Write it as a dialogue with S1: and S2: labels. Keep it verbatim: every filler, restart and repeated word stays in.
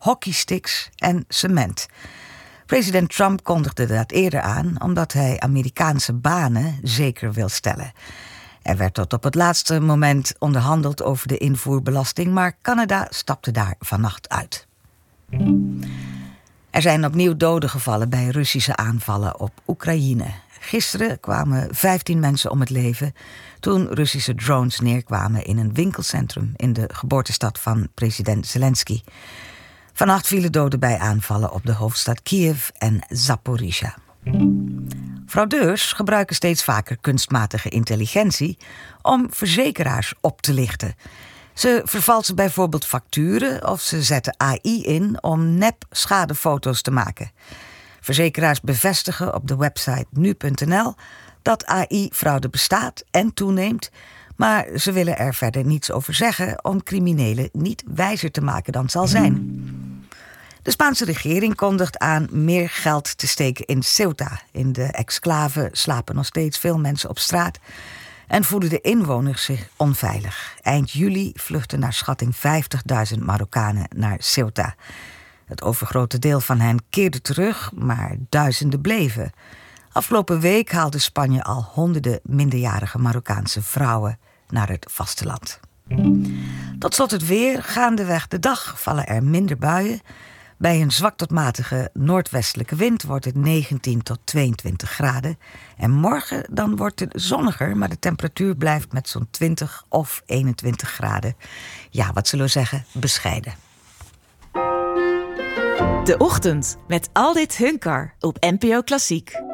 S1: hockeysticks en cement. President Trump kondigde dat eerder aan omdat hij Amerikaanse banen zeker wil stellen. Er werd tot op het laatste moment onderhandeld over de invoerbelasting, maar Canada stapte daar vannacht uit. Er zijn opnieuw doden gevallen bij Russische aanvallen op Oekraïne. Gisteren kwamen vijftien mensen om het leven toen Russische drones neerkwamen in een winkelcentrum in de geboortestad van president Zelensky. Vannacht vielen doden bij aanvallen op de hoofdstad Kiev en Zaporizhia. Fraudeurs gebruiken steeds vaker kunstmatige intelligentie om verzekeraars op te lichten. Ze vervalsen bijvoorbeeld facturen of ze zetten A I in om nep schadefoto's te maken. Verzekeraars bevestigen op de website nu punt n l dat A I-fraude bestaat en toeneemt, maar ze willen er verder niets over zeggen om criminelen niet wijzer te maken dan zal zijn. De Spaanse regering kondigt aan meer geld te steken in Ceuta. In de exclave slapen nog steeds veel mensen op straat en voelen de inwoners zich onveilig. Eind juli vluchtten naar schatting vijftigduizend Marokkanen naar Ceuta. Het overgrote deel van hen keerde terug, maar duizenden bleven. Afgelopen week haalde Spanje al honderden minderjarige Marokkaanse vrouwen naar het vasteland. Tot slot het weer. Gaandeweg de dag vallen er minder buien. Bij een zwak tot matige noordwestelijke wind wordt het negentien tot tweeëntwintig graden. En morgen dan wordt het zonniger, maar de temperatuur blijft met zo'n twintig of eenentwintig graden. Ja, wat zullen we zeggen? Bescheiden.
S2: De Ochtend met Aldit Hunkar op N P O Klassiek.